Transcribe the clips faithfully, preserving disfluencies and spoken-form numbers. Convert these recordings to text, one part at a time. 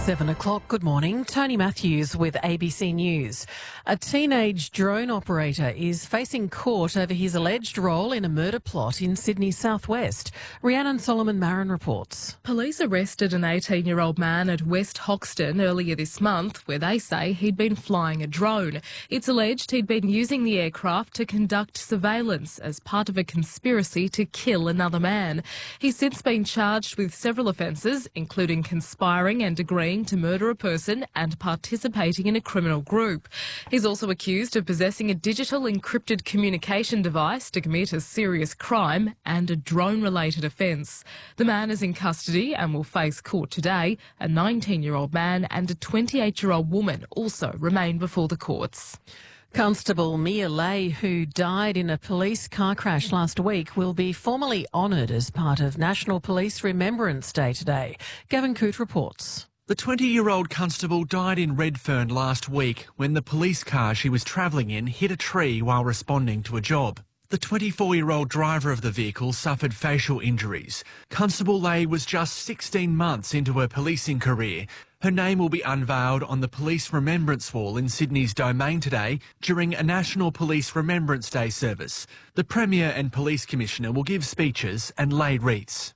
Seven o'clock. Good morning. Tony Matthews with A B C News. A teenage drone operator is facing court over his alleged role in a murder plot in Sydney's southwest. Rhiannon Solomon-Marin reports. Police arrested an eighteen-year-old man at West Hoxton earlier this month, where they say he'd been flying a drone. It's alleged he'd been using the aircraft to conduct surveillance as part of a conspiracy to kill another man. He's since been charged with several offences, including conspiring and agreeing to murder a person and participating in a criminal group. He's also accused of possessing a digital encrypted communication device to commit a serious crime and a drone-related offence. The man is in custody and will face court today. A nineteen-year-old man and a twenty-eight-year-old woman also remain before the courts. Constable Mia Lay, who died in a police car crash last week, will be formally honoured as part of National Police Remembrance Day today. Gavin Coote reports. The twenty-year-old constable died in Redfern last week when the police car she was travelling in hit a tree while responding to a job. The twenty-four-year-old driver of the vehicle suffered facial injuries. Constable Lay was just sixteen months into her policing career. Her name will be unveiled on the Police Remembrance Wall in Sydney's Domain today during a National Police Remembrance Day service. The Premier and Police Commissioner will give speeches and lay wreaths.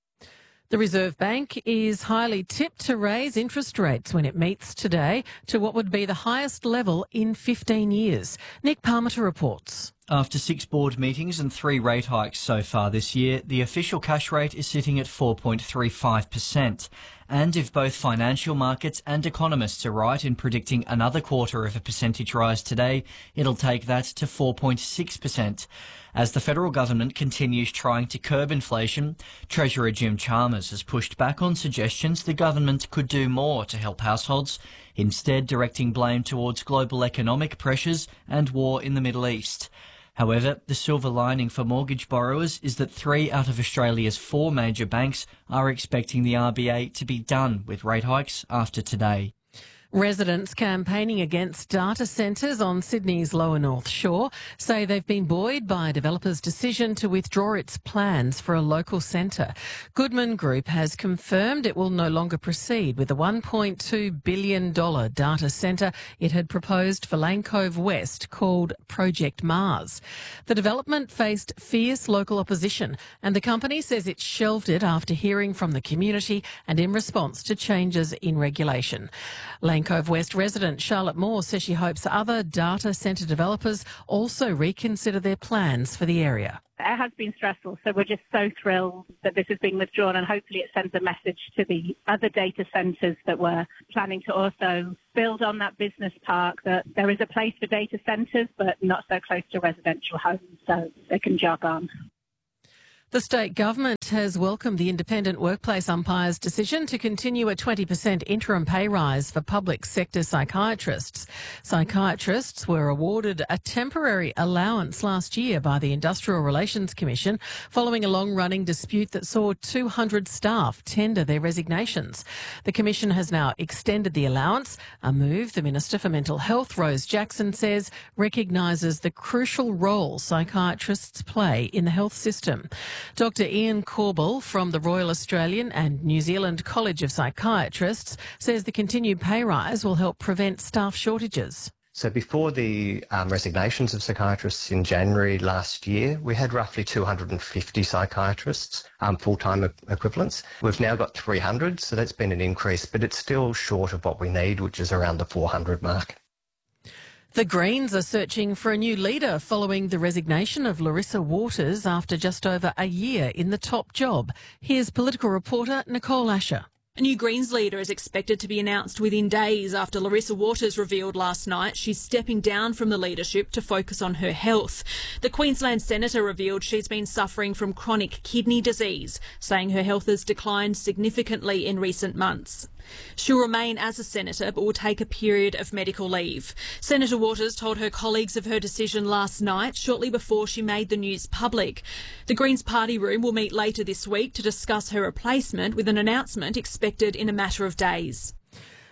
The Reserve Bank is highly tipped to raise interest rates when it meets today to what would be the highest level in fifteen years. Nick Parmiter reports. After six board meetings and three rate hikes so far this year, the official cash rate is sitting at four point three five percent. And if both financial markets and economists are right in predicting another quarter of a percentage rise today, it'll take that to four point six percent. As the federal government continues trying to curb inflation, Treasurer Jim Chalmers has pushed back on suggestions the government could do more to help households, instead directing blame towards global economic pressures and war in the Middle East. However, the silver lining for mortgage borrowers is that three out of Australia's four major banks are expecting the R B A to be done with rate hikes after today. Residents campaigning against data centres on Sydney's Lower North Shore say they've been buoyed by a developer's decision to withdraw its plans for a local centre. Goodman Group has confirmed it will no longer proceed with the one point two billion dollars data centre it had proposed for Lane Cove West called Project Mars. The development faced fierce local opposition and the company says it shelved it after hearing from the community and in response to changes in regulation. Lane Cove West resident Charlotte Moore says she hopes other data centre developers also reconsider their plans for the area. It has been stressful, so we're just so thrilled that this is being withdrawn and hopefully it sends a message to the other data centres that we're planning to also build on that business park that there is a place for data centres but not so close to residential homes so they can jog on. The state government has welcomed the independent workplace umpire's decision to continue a twenty percent interim pay rise for public sector psychiatrists. Psychiatrists were awarded a temporary allowance last year by the Industrial Relations Commission following a long-running dispute that saw two hundred staff tender their resignations. The Commission has now extended the allowance, a move the Minister for Mental Health, Rose Jackson, says recognises the crucial role psychiatrists play in the health system. Doctor Ian Corbell from the Royal Australian and New Zealand College of Psychiatrists says the continued pay rise will help prevent staff shortages. So before the um, resignations of psychiatrists in January last year, we had roughly two hundred fifty psychiatrists, um, full-time equivalents. We've now got three hundred, so that's been an increase, but it's still short of what we need, which is around the four hundred mark. The Greens are searching for a new leader following the resignation of Larissa Waters after just over a year in the top job. Here's political reporter Nicole Asher. A new Greens leader is expected to be announced within days after Larissa Waters revealed last night she's stepping down from the leadership to focus on her health. The Queensland Senator revealed she's been suffering from chronic kidney disease, saying her health has declined significantly in recent months. She'll remain as a senator but will take a period of medical leave. Senator Waters told her colleagues of her decision last night, shortly before she made the news public. The Greens party room will meet later this week to discuss her replacement, with an announcement expected in a matter of days.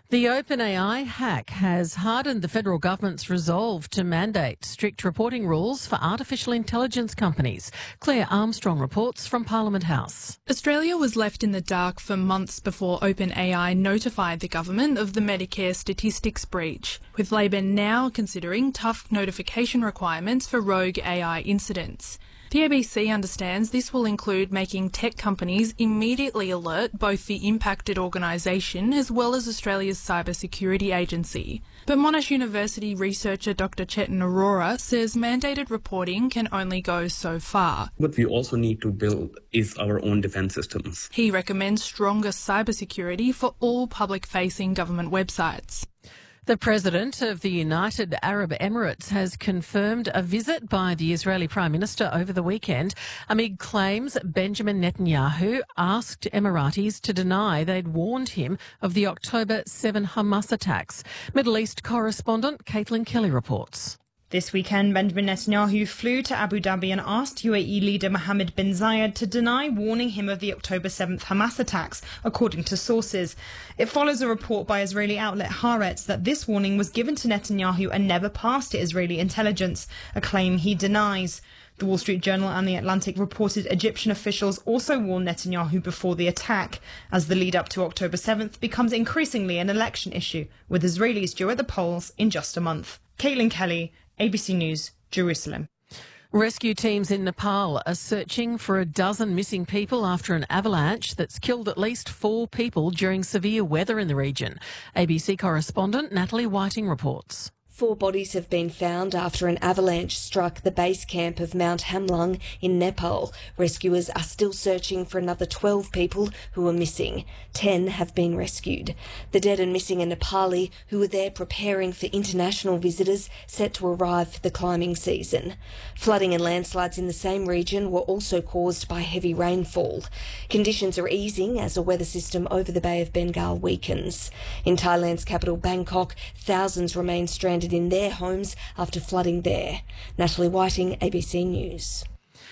The OpenAI hack has hardened the federal government's resolve to mandate strict reporting rules for artificial intelligence companies. Claire Armstrong reports from Parliament House. Australia was left in the dark for months before OpenAI notified the government of the Medicare statistics breach, with Labor now considering tough notification requirements for rogue A I incidents. The A B C understands this will include making tech companies immediately alert both the impacted organisation as well as Australia's cybersecurity agency. But Monash University researcher Doctor Chetan Arora says mandated reporting can only go so far. What we also need to build is our own defence systems. He recommends stronger cybersecurity for all public-facing government websites. The President of the United Arab Emirates has confirmed a visit by the Israeli Prime Minister over the weekend amid claims Benjamin Netanyahu asked Emiratis to deny they'd warned him of the October seventh Hamas attacks. Middle East correspondent Caitlin Kelly reports. This weekend, Benjamin Netanyahu flew to Abu Dhabi and asked U A E leader Mohammed bin Zayed to deny warning him of the October seventh Hamas attacks, according to sources. It follows a report by Israeli outlet Haaretz that this warning was given to Netanyahu and never passed to Israeli intelligence, a claim he denies. The Wall Street Journal and The Atlantic reported Egyptian officials also warned Netanyahu before the attack, as the lead up to October seventh becomes increasingly an election issue, with Israelis due at the polls in just a month. Caitlin Kelly, A B C News, Jerusalem. Rescue teams in Nepal are searching for a dozen missing people after an avalanche that's killed at least four people during severe weather in the region. A B C correspondent Natalie Whiting reports. Four bodies have been found after an avalanche struck the base camp of Mount Hamlung in Nepal. Rescuers are still searching for another twelve people who are missing. Ten have been rescued. The dead and missing are Nepali, who were there preparing for international visitors set to arrive for the climbing season. Flooding and landslides in the same region were also caused by heavy rainfall. Conditions are easing as a weather system over the Bay of Bengal weakens. In Thailand's capital Bangkok, thousands remain stranded in their homes after flooding there. Natalie Whiting, A B C News.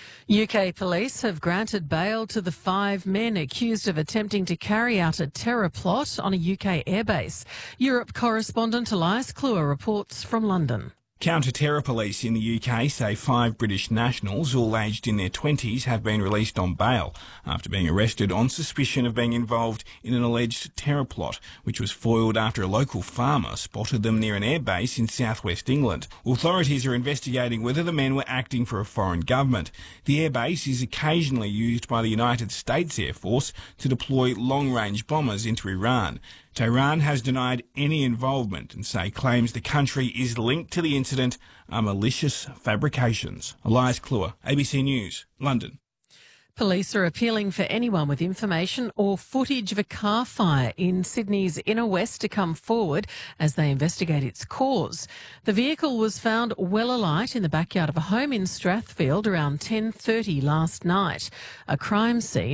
U K police have granted bail to the five men accused of attempting to carry out a terror plot on a U K airbase. Europe correspondent Elias Kluwer reports from London. Counter-terror police in the U K say five British nationals, all aged in their twenties, have been released on bail after being arrested on suspicion of being involved in an alleged terror plot, which was foiled after a local farmer spotted them near an airbase in southwest England. Authorities are investigating whether the men were acting for a foreign government. The airbase is occasionally used by the United States Air Force to deploy long-range bombers into Iran. Tehran has denied any involvement and say claims the country is linked to the incident are malicious fabrications. Elias Kluwer, A B C News, London. Police are appealing for anyone with information or footage of a car fire in Sydney's inner west to come forward as they investigate its cause. The vehicle was found well alight in the backyard of a home in Strathfield around ten thirty last night. A crime scene